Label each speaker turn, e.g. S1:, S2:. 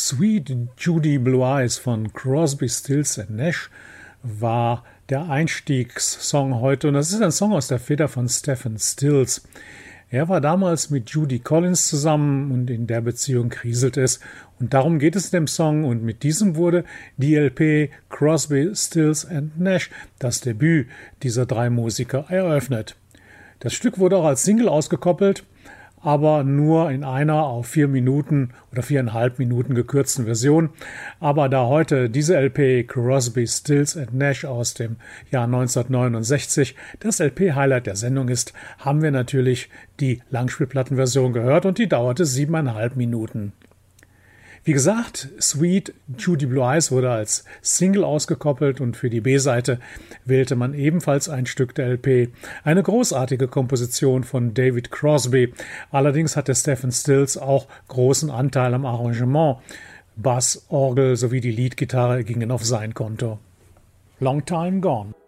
S1: Sweet Judy Blue Eyes von Crosby, Stills Nash war der Einstiegssong heute. Und das ist ein Song aus der Feder von Stephen Stills. Er war damals mit Judy Collins zusammen und in der Beziehung kriselte es. Und darum geht es in dem Song. Und mit diesem wurde die LP Crosby, Stills Nash, das Debüt dieser drei Musiker, eröffnet. Das Stück wurde auch als Single ausgekoppelt, aber nur in einer auf 4 Minuten oder 4,5 Minuten gekürzten Version. Aber da heute diese LP Crosby, Stills Nash aus dem Jahr 1969 das LP-Highlight der Sendung ist, haben wir natürlich die Langspielplattenversion gehört und die dauerte 7,5 Minuten. Wie gesagt, Sweet Judy Blue Eyes wurde als Single ausgekoppelt und für die B-Seite wählte man ebenfalls ein Stück der LP. Eine großartige Komposition von David Crosby. Allerdings hatte Stephen Stills auch großen Anteil am Arrangement. Bass, Orgel sowie die Leadgitarre gingen auf sein Konto. Long Time Gone.